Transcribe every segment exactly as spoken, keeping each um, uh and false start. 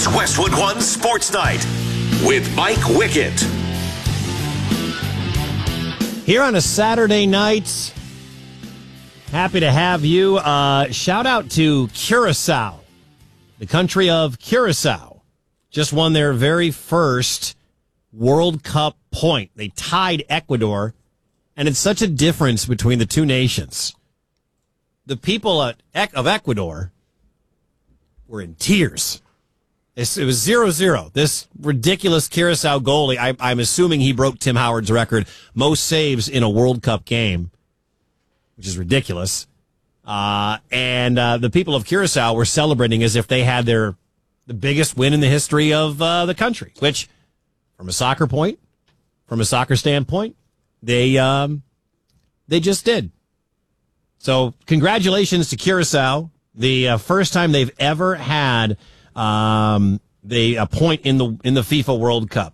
Westwood One Sports Night with Mike Wickett. Here on a Saturday night, happy to have you. Uh, shout out to Curacao, the country of Curacao. Just won their very first World Cup point. They tied Ecuador, and it's such a difference between the two nations. The people of Ecuador were in tears. It was zero zero. This ridiculous Curacao goalie, I, I'm assuming he broke Tim Howard's record, most saves in a World Cup game, which is ridiculous. Uh, and uh, the people of Curacao were celebrating as if they had their the biggest win in the history of uh, the country, which, from a soccer point, from a soccer standpoint, they um, they just did. So congratulations to Curacao, the uh, first time they've ever had um, the a point in the in the FIFA World Cup.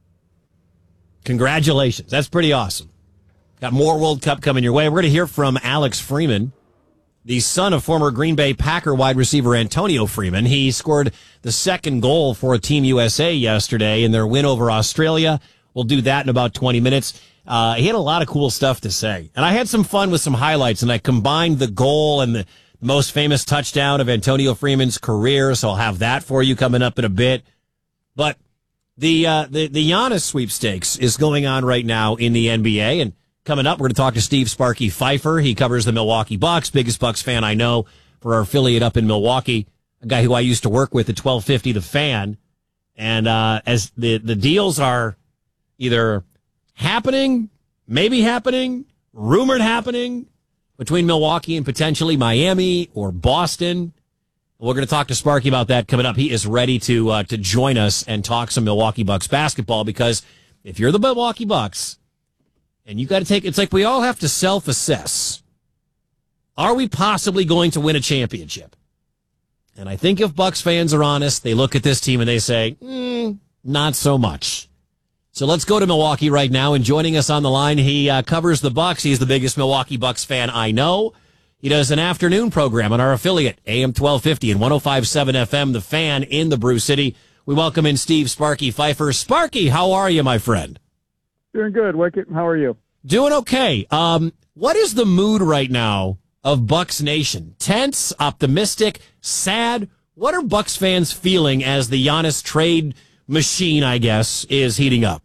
Congratulations, that's pretty awesome. Got more World Cup coming your way. We're going to hear from Alex Freeman, the son of former Green Bay Packer wide receiver Antonio Freeman. He scored the second goal for Team U S A yesterday in their win over Australia. We'll do that in about twenty minutes. Uh, he had a lot of cool stuff to say. And I had some fun with some highlights, and I combined the goal and the most famous touchdown of Antonio Freeman's career, so I'll have that for you coming up in a bit. But the uh, the, the Giannis sweepstakes is going on right now in the N B A, and coming up, we're going to talk to Steve Sparky Pfeiffer. He covers the Milwaukee Bucks, biggest Bucks fan I know for our affiliate up in Milwaukee, a guy who I used to work with at twelve fifty The Fan. And uh, as the, the deals are either happening, maybe happening, rumored happening between Milwaukee and potentially Miami or Boston. We're going to talk to Sparky about that coming up. He is ready to uh, to join us and talk some Milwaukee Bucks basketball, because if you're the Milwaukee Bucks, and you got to take, it's like we all have to self-assess. Are we possibly going to win a championship? And I think if Bucks fans are honest, they look at this team and they say, mm, not so much. So let's go to Milwaukee right now. And joining us on the line, he uh, covers the Bucks. He's the biggest Milwaukee Bucks fan I know. He does an afternoon program on our affiliate, A M twelve fifty and one oh five point seven F M, The Fan in the Brew City. We welcome in Steve Sparky Pfeiffer. Sparky, how are you, my friend? Doing good, Wicket. How are you? Doing okay. Um, what is the mood right now of Bucks Nation? Tense, optimistic, sad? What are Bucks fans feeling as the Giannis trade machine, I guess, is heating up?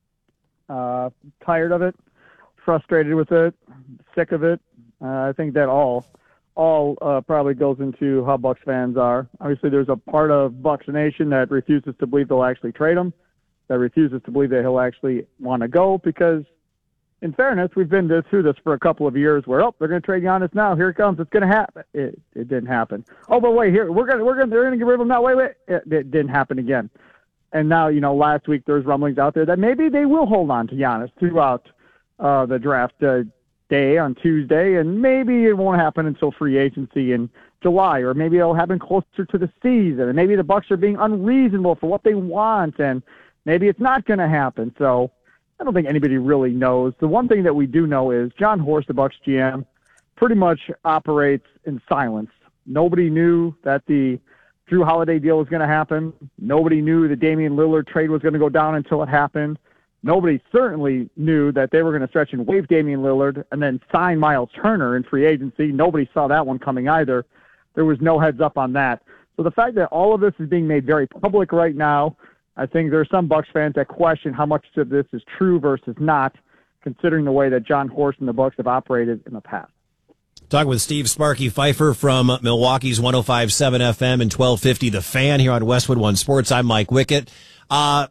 Uh, tired of it, frustrated with it, sick of it. Uh, I think that all all uh, probably goes into how Bucks fans are. Obviously, there's a part of Bucks Nation that refuses to believe they'll actually trade him, that refuses to believe that he'll actually want to go, because in fairness, we've been through this for a couple of years where, oh, they're going to trade Giannis now. Here it comes. It's going to happen. It, it didn't happen. Oh, but wait, here, we're going to, we're going to, they're going to get rid of him now. Wait, wait. It, it didn't happen again. And now, you know, last week there's rumblings out there that maybe they will hold on to Giannis throughout uh, the draft uh, day on Tuesday, and maybe it won't happen until free agency in July, or maybe it'll happen closer to the season, and maybe the Bucks are being unreasonable for what they want, and maybe it's not going to happen. So I don't think anybody really knows. The one thing that we do know is John Horst, the Bucks G M, pretty much operates in silence. Nobody knew that the Drew Holiday deal was going to happen. Nobody knew the Damian Lillard trade was going to go down until it happened. Nobody certainly knew that they were going to stretch and waive Damian Lillard and then sign Miles Turner in free agency. Nobody saw that one coming either. There was no heads up on that. So the fact that all of this is being made very public right now, I think there are some Bucks fans that question how much of this is true versus not, considering the way that John Horst and the Bucks have operated in the past. Talking with Steve Sparky Pfeiffer from Milwaukee's one oh five point seven F M and twelve fifty The Fan here on Westwood One Sports. I'm Mike Wickett. Uh,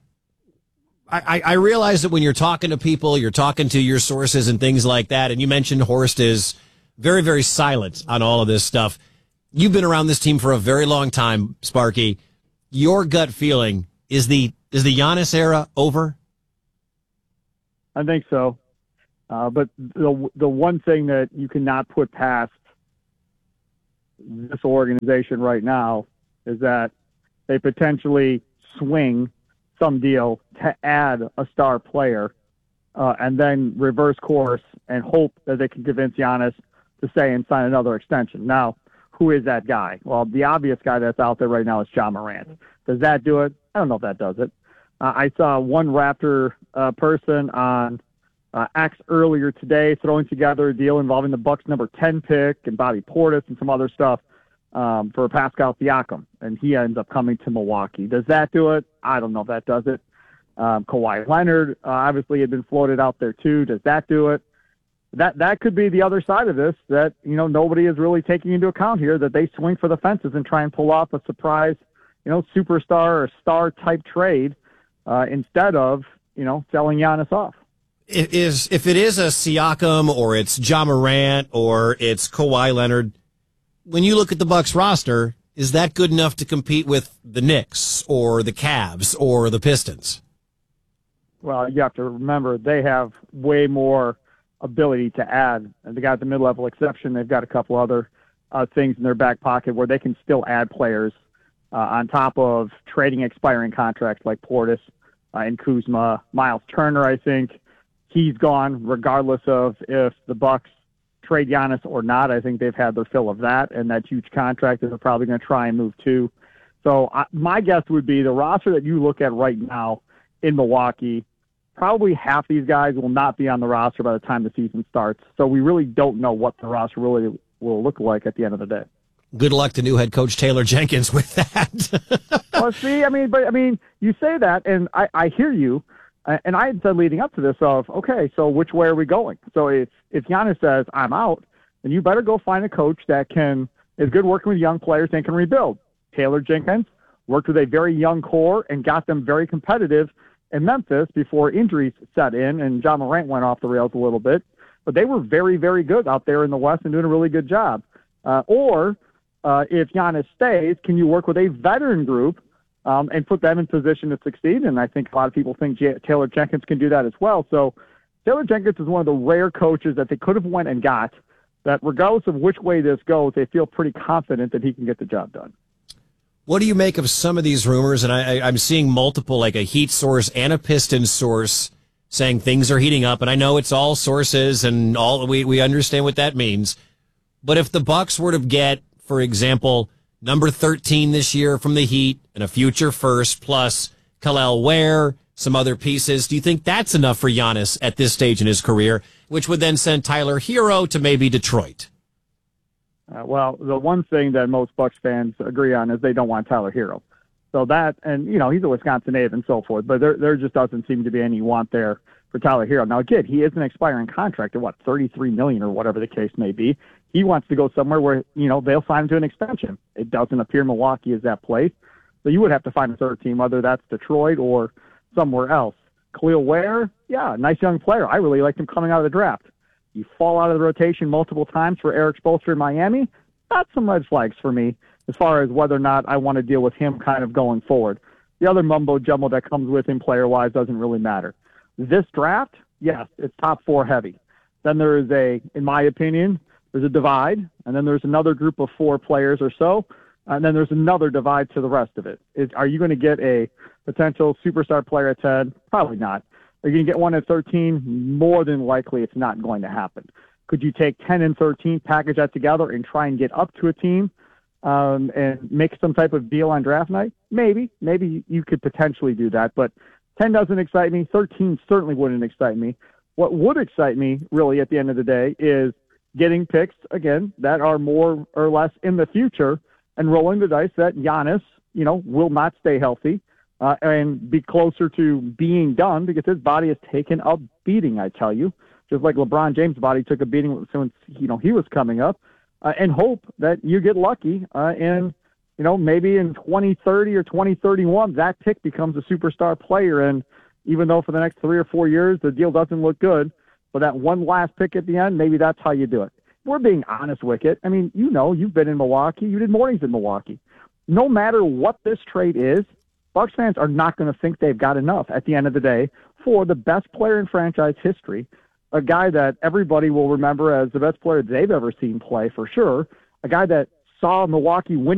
I, I realize that when you're talking to people, you're talking to your sources and things like that, and you mentioned Horst is very, very silent on all of this stuff. You've been around this team for a very long time, Sparky. Your gut feeling, is the is the Giannis era over? I think so. Uh, but the the one thing that you cannot put past this organization right now is that they potentially swing some deal to add a star player uh, and then reverse course and hope that they can convince Giannis to stay and sign another extension. Now, who is that guy? Well, the obvious guy that's out there right now is Ja Morant. Does that do it? I don't know if that does it. Uh, I saw one Raptor uh, person on uh, X earlier today throwing together a deal involving the Bucks number ten pick and Bobby Portis and some other stuff um, for Pascal Siakam, and he ends up coming to Milwaukee. Does that do it? I don't know if that does it. Um, Kawhi Leonard uh, obviously had been floated out there too. Does that do it? That that could be the other side of this that, you know, nobody is really taking into account here, that they swing for the fences and try and pull off a surprise, you know, superstar or star type trade uh, instead of, you know, selling Giannis off. It is, if it is a Siakam or it's Ja Morant or it's Kawhi Leonard, when you look at the Bucks roster, is that good enough to compete with the Knicks or the Cavs or the Pistons? Well, you have to remember they have way more ability to add. And they got the mid-level exception. They've got a couple other uh, things in their back pocket where they can still add players uh, on top of trading expiring contracts like Portis uh, and Kuzma. Miles Turner, I think he's gone regardless of if the Bucks trade Giannis or not. I think they've had their fill of that, and that huge contract that they're probably going to try and move to. So uh, my guess would be the roster that you look at right now in Milwaukee, probably half these guys will not be on the roster by the time the season starts. So we really don't know what the roster really will look like at the end of the day. Good luck to new head coach Taylor Jenkins with that. Well, see, I mean, but I mean, you say that, and I, I hear you. And I had said leading up to this of, okay, so which way are we going? So if, if Giannis says, I'm out, then you better go find a coach that can is good working with young players and can rebuild. Taylor Jenkins worked with a very young core and got them very competitive in Memphis before injuries set in, and Ja Morant went off the rails a little bit. But they were very, very good out there in the West and doing a really good job. Uh, or uh, if Giannis stays, can you work with a veteran group Um, and put them in position to succeed? And I think a lot of people think J- Taylor Jenkins can do that as well. So Taylor Jenkins is one of the rare coaches that they could have went and got that regardless of which way this goes, they feel pretty confident that he can get the job done. What do you make of some of these rumors? And I, I, I'm seeing multiple, like a Heat source and a Pistons source saying things are heating up. And I know it's all sources and all we, we understand what that means. But if the Bucks were to get, for example, number thirteen this year from the Heat and a future first, plus Kel'el Ware, some other pieces. Do you think that's enough for Giannis at this stage in his career, which would then send Tyler Hero to maybe Detroit? Uh, well, the one thing that most Bucks fans agree on is they don't want Tyler Hero. So that, and, you know, he's a Wisconsin native and so forth, but there there just doesn't seem to be any want there for Tyler Hero. Now, again, he is an expiring contract at, what, thirty-three million dollars or whatever the case may be. He wants to go somewhere where, you know, they'll sign him to an extension. It doesn't appear Milwaukee is that place. So you would have to find a third team, whether that's Detroit or somewhere else. Khalil Ware, yeah, nice young player. I really liked him coming out of the draft. You fall out of the rotation multiple times for Eric Spoelstra in Miami, that's some red flags for me as far as whether or not I want to deal with him kind of going forward. The other mumbo-jumbo that comes with him player-wise doesn't really matter. This draft, yes, it's top four heavy. Then there is a, in my opinion, there's a divide, and then there's another group of four players or so, and then there's another divide to the rest of it. Is, are you going to get a potential superstar player at ten? Probably not. Are you going to get one at thirteen? More than likely it's not going to happen. Could you take ten and thirteen, package that together, and try and get up to a team um, and make some type of deal on draft night? Maybe. Maybe you could potentially do that, but ten doesn't excite me. thirteen certainly wouldn't excite me. What would excite me, really, at the end of the day, is getting picks, again, that are more or less in the future and rolling the dice that Giannis, you know, will not stay healthy uh, and be closer to being done because his body has taken a beating, I tell you, just like LeBron James' body took a beating since, you know, he was coming up, uh, and hope that you get lucky uh, and, you know, maybe in twenty thirty or twenty thirty-one, that pick becomes a superstar player. And even though for the next three or four years, the deal doesn't look good, but that one last pick at the end, maybe that's how you do it. We're being honest, Wicket. I mean, you know, you've been in Milwaukee. You did mornings in Milwaukee. No matter what this trade is, Bucks fans are not going to think they've got enough at the end of the day for the best player in franchise history, a guy that everybody will remember as the best player they've ever seen play for sure, a guy that saw Milwaukee win